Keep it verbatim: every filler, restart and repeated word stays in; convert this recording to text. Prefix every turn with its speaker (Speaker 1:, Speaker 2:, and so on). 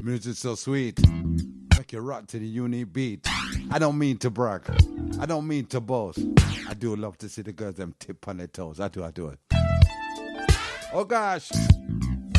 Speaker 1: Music's so sweet. Make you rock to the unique beat. I don't mean to brag. I don't mean to boast. I do love to see the girls them tip on their toes. I do, I do it. Oh gosh.